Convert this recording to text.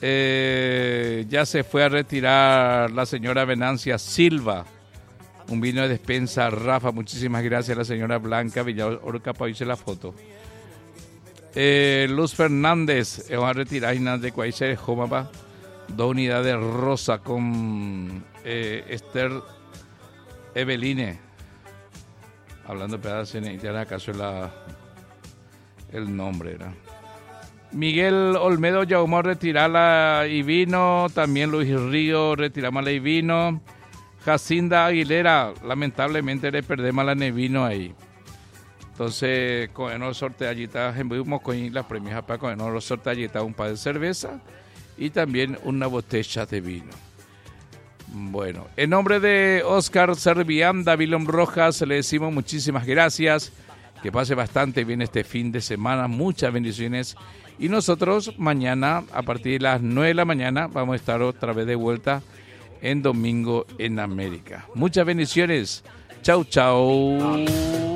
Ya se fue a retirar la señora Venancia Silva. Un vino de despensa, Rafa. Muchísimas gracias a la señora Blanca Villaorca para irse la foto. Luz Fernández, vamos a retirar de Cuayser, Jomapa. 2 unidades rosa con Esther Eveline. Hablando de pedazos, acaso el nombre era. Miguel Olmedo ya vamos a retirarla y vino. También Luis Río, retiramos la y vino. Jacinda Aguilera, lamentablemente le perdemos la nevino ahí. Entonces, con el sorteo allí está, enviamos con las premias para con el sorteo allí está un par de cerveza y también una botella de vino. Bueno, en nombre de Oscar Servián, Davilón Rojas, le decimos muchísimas gracias. Que pase bastante bien este fin de semana, muchas bendiciones. Y nosotros mañana, a partir de las 9 de la mañana, vamos a estar otra vez de vuelta en Domingo en América. Muchas bendiciones. Chau, chau.